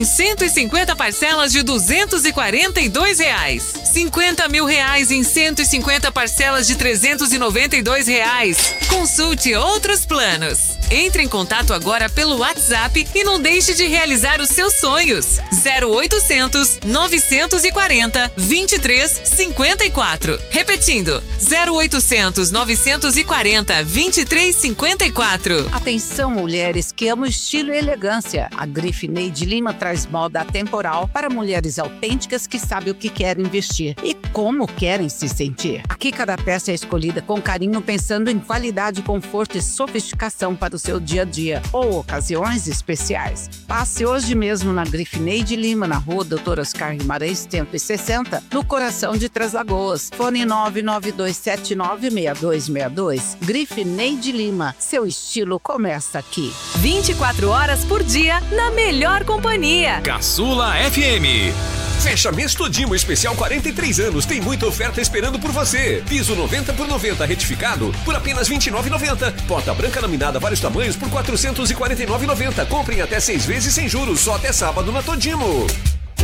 150 parcelas de R$ 242. R$50 mil em 150 parcelas de R$ 392. Consulte outros planos. Entre em contato agora pelo WhatsApp e não deixe de realizar os seus sonhos. 0800 940 2354. Repetindo, 0800 940 2354. Atenção, mulheres que amam estilo e elegância. A Grife Neide Lima traz moda atemporal para mulheres autênticas que sabem o que querem vestir e como querem se sentir. Aqui cada peça é escolhida com carinho pensando em qualidade, conforto e sofisticação para o seu dia a dia ou ocasiões especiais. Passe hoje mesmo na Grife Neide Lima, na rua Dr. Oscar Guimarães 160, no coração de Três Lagoas. Fone 992796262. Grife Neide Lima, seu estilo começa aqui. 24 horas por dia, na melhor companhia. Caçula FM. Fechamento Todimo Especial 43 anos. Tem muita oferta esperando por você. Piso 90 por 90 retificado por apenas R$ 29,90. Porta branca laminada vários tamanhos por R$ 449,90. Comprem até 6 vezes sem juros, só até sábado na Todimo.